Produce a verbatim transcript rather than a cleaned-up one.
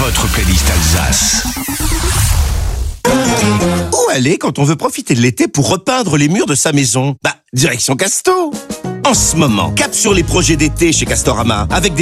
votre playlist Alsace. Où aller quand on veut profiter de l'été pour repeindre les murs de sa maison? Bah, direction Casto. En ce moment, cap sur les projets d'été chez Castorama, avec des